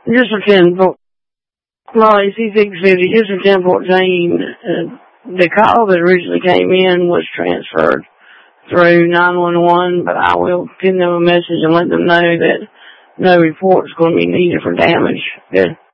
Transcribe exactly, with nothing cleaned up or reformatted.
Just for ten Fort Raleigh, C six fifty, just for ten Fort Jane. Uh, the call that originally came in was transferred through nine one one, but I will send them a message and let them know that no report's going to be needed for damage. Good.